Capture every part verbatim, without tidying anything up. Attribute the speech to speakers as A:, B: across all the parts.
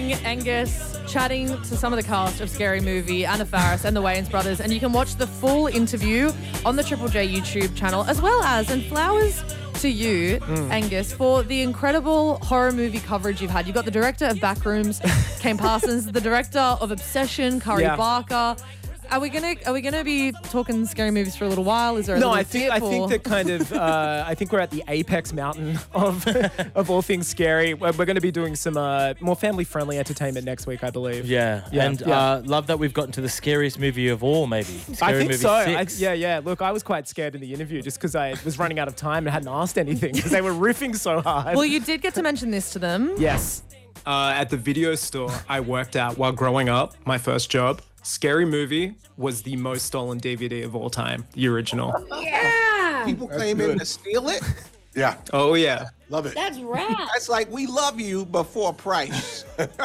A: King, Angus, chatting to some of the cast of Scary Movie, Anna Faris and the Wayans brothers. And you can watch the full interview on the Triple J YouTube channel, as well as, and flowers to you, mm. Angus, for the incredible horror movie coverage you've had. You've got the director of Backrooms, Kane Parsons, the director of Obsession, Kari yeah. Barker. Are we gonna Are we gonna be talking scary movies for a little while? Is there a
B: no?
A: little
B: I think I
A: or?
B: think that kind of uh, I think we're at the apex mountain of of all things scary. We're, we're going to be doing some uh, more family friendly entertainment next week, I believe.
C: Yeah, yeah. and yeah. Uh, love that we've gotten to the scariest movie of all. Maybe scary
B: I think
C: movie
B: so. I,
C: six.
B: yeah, yeah. Look, I was quite scared in the interview just because I was running out of time and hadn't asked anything because they were riffing so hard.
A: Well, you did get to mention this to them.
B: Yes.
D: Uh, at the video store I worked at while growing up, my first job, Scary Movie was the most stolen D V D of all time, the original.
E: Yeah.
F: People came in to steal it.
E: Yeah.
D: Oh, yeah.
E: Love it.
G: That's rad.
F: That's like, we love you, but for a price.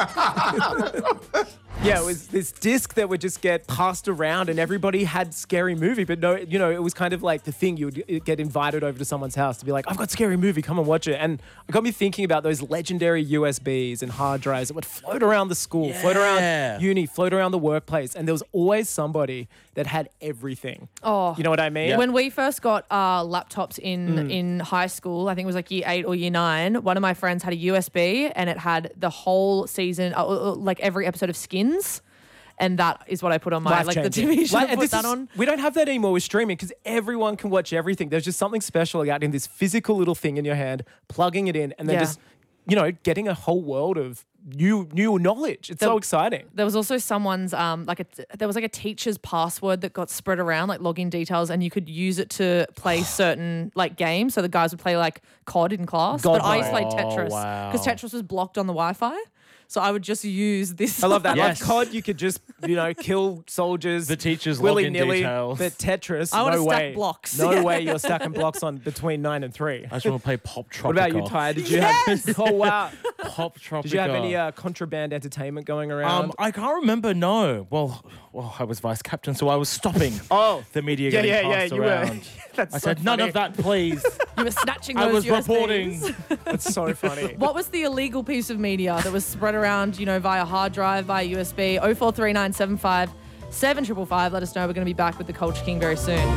B: Yeah, it was this disc that would just get passed around and everybody had Scary Movie, but no, you know, it was kind of like the thing. You would get invited over to someone's house to be like, I've got Scary Movie, come and watch it. And it got me thinking about those legendary U S Bs and hard drives that would float around the school,
C: Yeah.
B: float around uni, float around the workplace. And there was always somebody that had everything.
A: Oh,
B: you know what I mean?
A: When we first got uh, laptops in,
B: Mm.
A: in high school, I think it was like year eight or year nine, one of my friends had a U S B and it had the whole season, uh, uh, like every episode of Skins. And that is what I put on my, like the T V show,
B: Like,
A: put
B: this
A: that
B: is-
A: on.
B: We don't have that anymore with streaming because everyone can watch everything. There's just something special about in this physical little thing in your hand, plugging it in, and then
A: Yeah.
B: just, you know, getting a whole world of new new knowledge. It's
A: The-
B: so exciting.
A: There was also someone's, um, like a, there was like a teacher's password that got spread around, like login details, and you could use it to play certain like games. So the guys would play like C O D in class,
B: God,
A: but I used to play
C: no.
A: Tetris
C: Oh, wow.
A: because Tetris was blocked on the Wi-Fi. So I would just use this.
B: I love that.
C: Yes.
B: Like C O D, you could just, you know, kill soldiers.
C: The teacher's
B: willy
C: login
B: nilly.
C: details.
B: But Tetris,
A: I wanna
B: no
A: stack
B: way.
A: blocks.
B: No
A: Yeah.
B: way you're stacking blocks on between nine and three.
C: I just want to play Pop Tropico.
B: What about you, Ty? Did you have? Oh wow!
C: Pop Tropico.
B: Did you have any uh, contraband entertainment going around?
C: Um, I can't remember. No. Well, well, I was vice captain, so I was stopping.
B: Oh.
C: the media
B: Yeah,
C: getting
B: yeah, yeah,
C: passed
B: you were-
C: around.
B: That's
C: I
B: so
C: said none
B: funny.
C: of that, please.
A: You were snatching
C: I
A: those
C: was
A: U S Bs.
C: reporting.
B: That's so funny.
A: What was the illegal piece of media that was spread around, you know, via hard drive, via U S B? oh four three nine seven five seven five five. Let us know. We're going to be back with the Culture King very soon.